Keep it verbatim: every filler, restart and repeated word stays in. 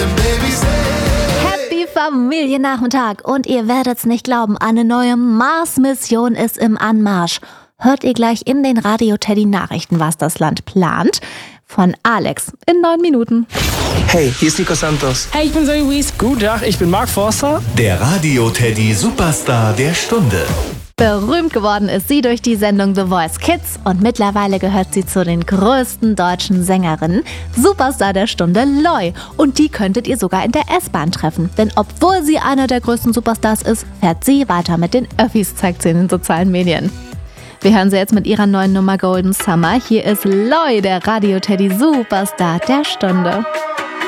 Happy Familiennachmittag und ihr werdet's nicht glauben, eine neue Mars-Mission ist im Anmarsch. Hört ihr gleich in den Radio Teddy Nachrichten, was das Land plant. Von Alex in neun Minuten. Hey, hier ist Nico Santos. Hey, ich bin Zoe Wies. Guten Tag, ich bin Mark Forster. Der Radio Teddy Superstar der Stunde. Berühmt geworden ist sie durch die Sendung The Voice Kids und mittlerweile gehört sie zu den größten deutschen Sängerinnen. Superstar der Stunde Loi. Und die könntet ihr sogar in der S-Bahn treffen. Denn obwohl sie einer der größten Superstars ist, fährt sie weiter mit den Öffis, zeigt sie in den sozialen Medien. Wir hören sie jetzt mit ihrer neuen Nummer Golden Summer. Hier ist Loi, der Radio Teddy Superstar der Stunde.